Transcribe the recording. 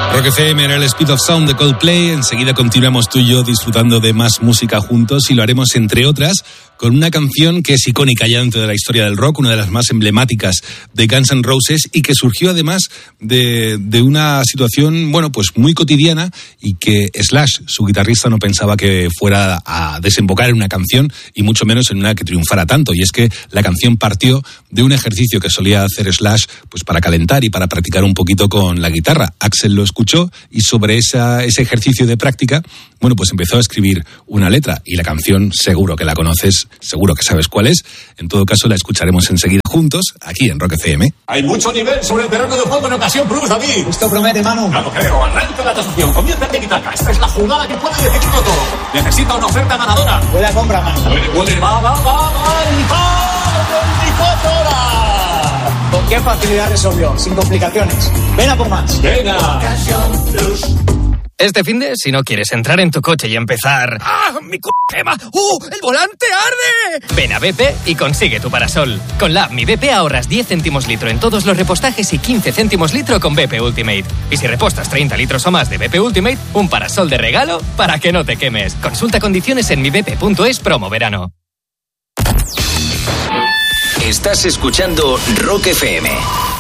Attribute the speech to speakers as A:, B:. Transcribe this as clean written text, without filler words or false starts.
A: Rock FM era el Speed of Sound de Coldplay. Enseguida continuamos tú y yo disfrutando de más música juntos y lo haremos, entre otras, con una canción que es icónica ya dentro de la historia del rock, una de las más emblemáticas de Guns N' Roses y que surgió además de una situación, bueno, pues muy cotidiana y que Slash, su guitarrista, no pensaba que fuera a desembocar en una canción y mucho menos en una que triunfara tanto. Y es que la canción partió de un ejercicio que solía hacer Slash pues para calentar y para practicar un poquito con la guitarra. Axl lo escuchó y sobre ese ejercicio de práctica, bueno, pues empezó a escribir una letra y la canción seguro que la conoces, seguro que sabes cuál es. En todo caso la escucharemos enseguida juntos aquí en Rock FM.
B: Hay mucho nivel sobre el terreno de juego en ocasión Bruce, David.
C: Esto promete, Manu.
B: Claro, creo. Arranca la tasación. Comienza el tiki-taka. Esta es la jugada que puede decidirlo todo. Necesita una oferta ganadora.
C: Buena compra, Manu.
B: Puede. Va.
C: ¿Con qué facilidad resolvió? Sin complicaciones. Ven a por más.
B: Venga.
D: Este finde, si no quieres entrar en tu coche y empezar... ¡Ah, mi quema! ¡El volante arde! Ven a BP y consigue tu parasol. Con la app Mi BP ahorras 10 céntimos litro en todos los repostajes y 15 céntimos litro con BP Ultimate. Y si repostas 30 litros o más de BP Ultimate, un parasol de regalo para que no te quemes. Consulta condiciones en mibp.es promo verano.
E: Estás escuchando Rock FM.